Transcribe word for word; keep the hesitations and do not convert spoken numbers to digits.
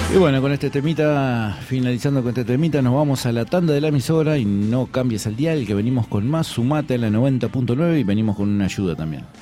Y bueno, con este temita, finalizando con este temita, nos vamos a la tanda de la emisora y no cambies el dial, que venimos con más. Sumate a la noventa punto nueve y venimos con una ayuda también.